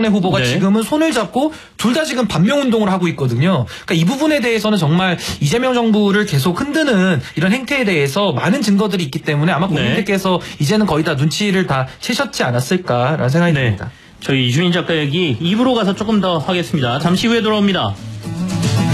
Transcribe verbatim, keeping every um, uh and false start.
박정래 후보가 네. 지금은 손을 잡고 둘 다 지금 반명 운동을 하고 있거든요. 그러니까 이 부분에 대해서는 정말 이재명 정부를 계속 흔드는 이런 행태에 대해서 많은 증거들이 있기 때문에 아마 국민들께서 네. 이제는 거의 다 눈치를 다 채셨지 않았을까라는 생각이 네. 듭니다. 저희 이준인 작가 얘기 이 부로 가서 조금 더 하겠습니다. 잠시 후에 돌아옵니다.